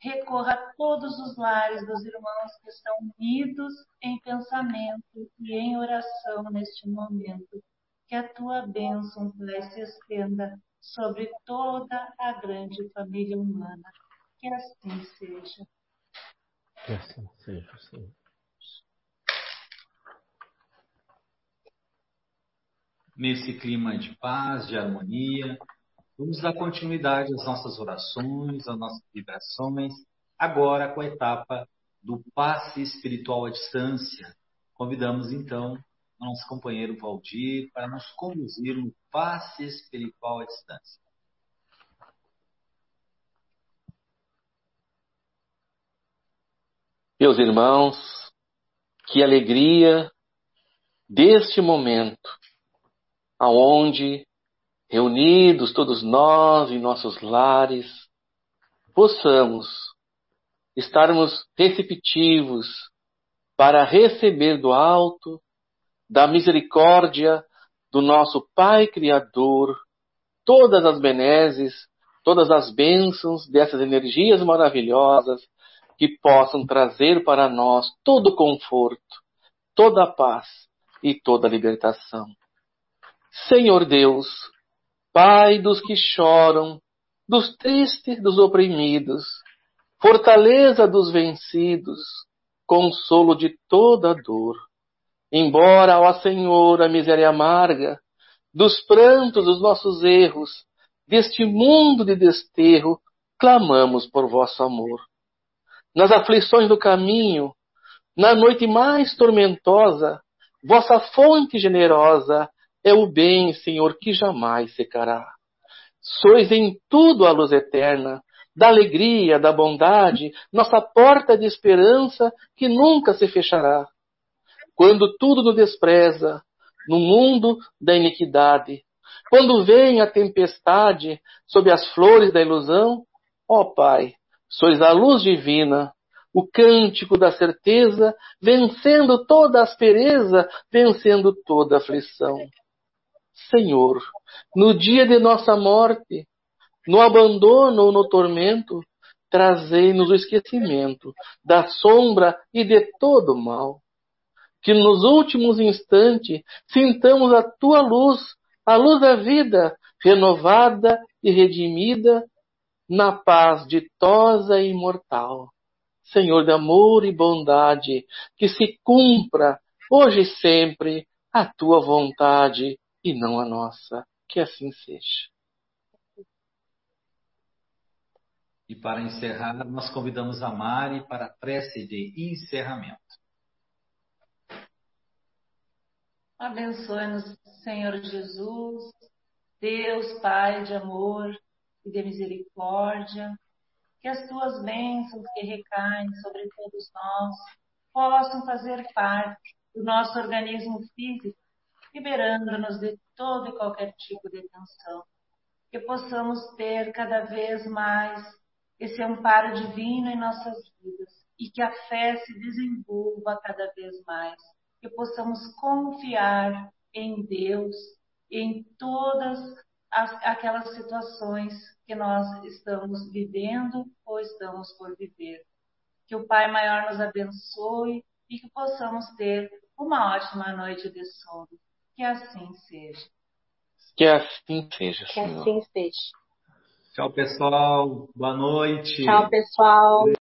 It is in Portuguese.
recorra a todos os lares dos irmãos que estão unidos em pensamento e em oração neste momento. Que a tua bênção, Pai, se estenda sobre toda a grande família humana. Que assim seja. Que assim seja, Senhor. Nesse clima de paz, de harmonia, vamos dar continuidade às nossas orações, às nossas vibrações, agora com a etapa do passe espiritual à distância. Convidamos então o nosso companheiro Valdir para nos conduzir no passe espiritual à distância. Meus irmãos, que alegria deste momento, aonde, reunidos todos nós em nossos lares, possamos estarmos receptivos para receber do alto, da misericórdia do nosso Pai Criador, todas as benesses, todas as bênçãos dessas energias maravilhosas que possam trazer para nós todo o conforto, toda a paz e toda a libertação. Senhor Deus, Pai dos que choram, dos tristes, dos oprimidos, fortaleza dos vencidos, consolo de toda dor. Embora, ó Senhor, a miséria amarga, dos prantos dos nossos erros, deste mundo de desterro, clamamos por vosso amor. Nas aflições do caminho, na noite mais tormentosa, vossa fonte generosa é o bem, Senhor, que jamais secará. Sois em tudo a luz eterna, da alegria, da bondade, nossa porta de esperança que nunca se fechará. Quando tudo nos despreza, no mundo da iniquidade, quando vem a tempestade sob as flores da ilusão, ó Pai, sois a luz divina, o cântico da certeza, vencendo toda aspereza, vencendo toda aflição. Senhor, no dia de nossa morte, no abandono ou no tormento, trazei-nos o esquecimento da sombra e de todo o mal. Que nos últimos instantes sintamos a tua luz, a luz da vida, renovada e redimida, na paz ditosa e imortal. Senhor de amor e bondade, que se cumpra, hoje e sempre, a tua vontade e não a nossa. Que assim seja. E para encerrar, nós convidamos a Mari para a prece de encerramento. Abençoe-nos, Senhor Jesus, Deus, Pai de amor e de misericórdia, que as tuas bênçãos que recaem sobre todos nós possam fazer parte do nosso organismo físico, liberando-nos de todo e qualquer tipo de tensão. Que possamos ter cada vez mais esse amparo divino em nossas vidas e que a fé se desenvolva cada vez mais. Que possamos confiar em Deus, em todas aquelas situações que nós estamos vivendo ou estamos por viver. Que o Pai Maior nos abençoe e que possamos ter uma ótima noite de sono. Que assim seja. Que assim seja, Que Senhor. assim seja. Tchau, pessoal. Boa noite. Tchau, pessoal.